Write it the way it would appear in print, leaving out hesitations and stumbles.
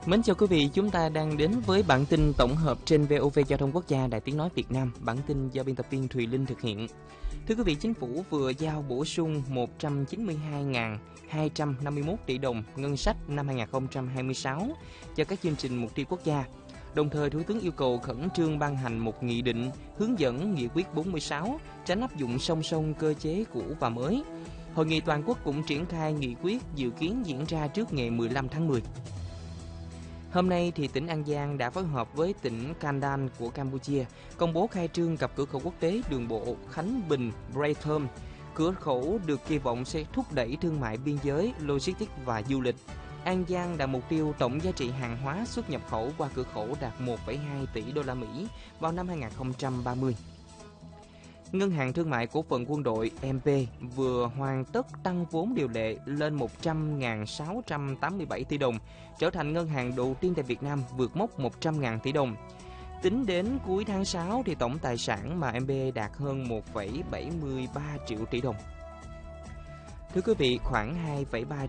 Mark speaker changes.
Speaker 1: Mến chào quý vị, chúng ta đang đến với bản tin tổng hợp trên VOV Giao thông Quốc gia Đài Tiếng nói Việt Nam. Bản tin do biên tập viên Thùy Linh thực hiện. Thưa quý vị, Chính phủ vừa giao bổ sung 192.251 tỷ đồng ngân sách năm 2026 cho các chương trình mục tiêu quốc gia. Đồng thời, Thủ tướng yêu cầu khẩn trương ban hành một nghị định hướng dẫn nghị quyết 46, tránh áp dụng song song cơ chế cũ và mới. Hội nghị toàn quốc cũng triển khai nghị quyết dự kiến diễn ra trước ngày 15 tháng 10. Hôm nay thì tỉnh An Giang đã phối hợp với tỉnh Kandan của Campuchia công bố khai trương cặp cửa khẩu quốc tế đường bộ Khánh Bình Breitham. Cửa khẩu được kỳ vọng sẽ thúc đẩy thương mại biên giới, logistics và du lịch. An Giang đạt mục tiêu tổng giá trị hàng hóa xuất nhập khẩu qua cửa khẩu đạt 1,2 tỷ đô la Mỹ vào năm 2030. Ngân hàng Thương mại Cổ phần Quân đội MP vừa hoàn tất tăng vốn điều lệ lên 100.687 tỷ đồng, trở thành ngân hàng đầu tiên tại Việt Nam vượt mốc 100.000 tỷ đồng. Tính đến cuối tháng 6 thì tổng tài sản mà MP đạt hơn 1,73 triệu tỷ đồng. Thưa quý vị, khoảng 2,3